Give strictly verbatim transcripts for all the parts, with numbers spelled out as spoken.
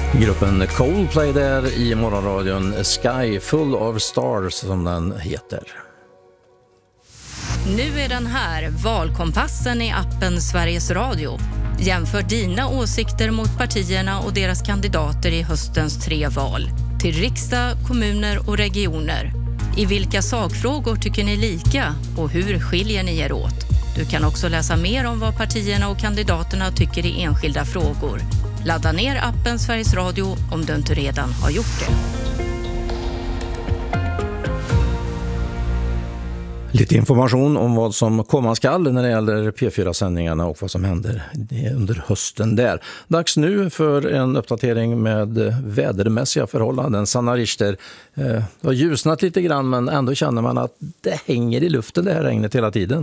Gruppen Coldplay där i morgonradion, Sky Full of Stars som den heter. Nu är den här, valkompassen i appen Sveriges Radio. Jämför dina åsikter mot partierna och deras kandidater i höstens tre val. Till riksdag, kommuner och regioner. I vilka sakfrågor tycker ni lika och hur skiljer ni er åt? Du kan också läsa mer om vad partierna och kandidaterna tycker i enskilda frågor. Ladda ner appen Sveriges Radio om du inte redan har gjort det. Lite information om vad som komma skall när det gäller P fyra-sändningarna och vad som händer under hösten där. Dags nu för en uppdatering med vädermässiga förhållanden. Sanna Richter, eh, det har ljusnat lite grann men ändå känner man att det hänger i luften det här regnet hela tiden.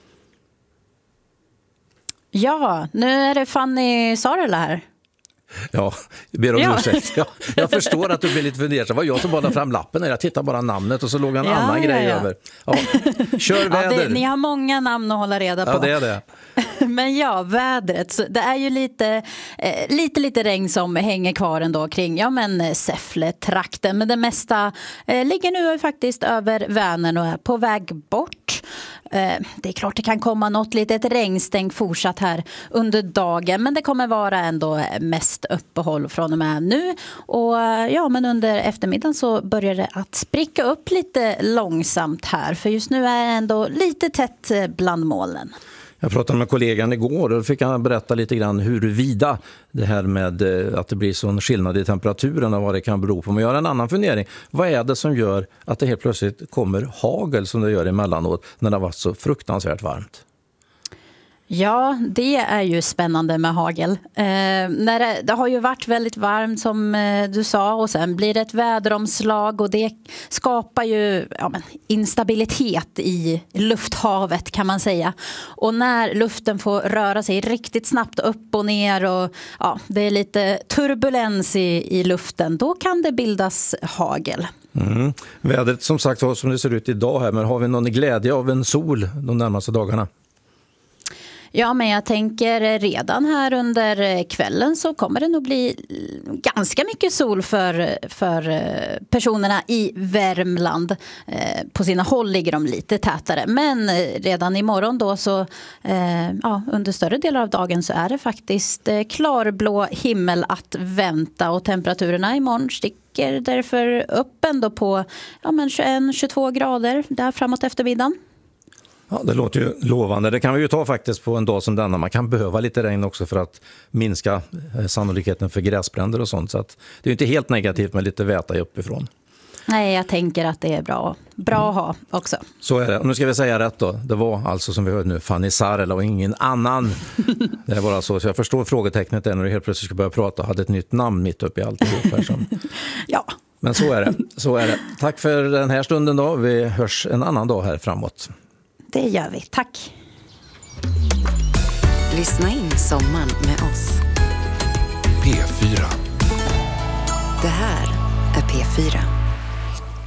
Ja, nu är det Fanny Sarela här. Ja, jag ber om ja. ursäkt. Jag, jag förstår att du blir lite fundersam. Det var jag som bara fram lappen när jag tittade bara namnet och så låg en ja, annan ja, grej ja. över. Ja, kör väder. Ja, det, ni har många namn att hålla reda på. Ja, det är det. Men ja, vädret. Så det är ju lite, eh, lite, lite regn som hänger kvar ändå kring ja, men Säffle-trakten. Men det mesta eh, ligger nu faktiskt över Vänern och är på väg bort. Eh, det är klart det kan komma något litet regnstänk fortsatt här under dagen. Men det kommer vara ändå mest uppehåll från och med nu. Och ja, men under eftermiddagen så börjar det att spricka upp lite långsamt här. För just nu är det ändå lite tätt bland molnen. Jag pratade med kollegan igår och fick han berätta lite grann huruvida det här med att det blir sån skillnad i temperaturen och vad det kan bero på. Men jag har en annan fundering. Vad är det som gör att det helt plötsligt kommer hagel som det gör emellanåt när det har varit så fruktansvärt varmt? Ja, det är ju spännande med hagel. Eh, när det, det har ju varit väldigt varmt som eh, du sa och sen blir det ett väderomslag och det skapar ju ja, men, instabilitet i lufthavet kan man säga. Och när luften får röra sig riktigt snabbt upp och ner och ja, det är lite turbulens i, i luften, då kan det bildas hagel. Mm. Vädret som sagt var som det ser ut idag här, men har vi någon glädje av en sol de närmaste dagarna? Ja, men jag tänker redan här under kvällen så kommer det nog bli ganska mycket sol för, för personerna i Värmland. På sina håll ligger de lite tätare. Men redan imorgon då så, ja, under större delar av dagen så är det faktiskt klarblå himmel att vänta. Och temperaturerna imorgon sticker därför upp ändå på ja, men tjugoett till tjugotvå grader där framåt eftermiddagen. Ja, det låter ju lovande. Det kan vi ju ta faktiskt på en dag som denna. Man kan behöva lite regn också för att minska sannolikheten för gräsbränder och sånt. Så att det är ju inte helt negativt med lite väta uppifrån. Nej, jag tänker att det är bra, bra att ha också. Så är det. Och nu ska vi säga rätt då. Det var alltså som vi hörde nu Fanny Sarela och ingen annan. Det var alltså, så jag förstår frågetecknet där när du helt plötsligt ska börja prata och hade ett nytt namn mitt uppe i alltihop här som... Ja. Men så är det. Så är det. Tack för den här stunden då. Vi hörs en annan dag här framåt. Det gör vi. Tack. Lyssna in sommaren med oss. P fyra. Det här är P fyra.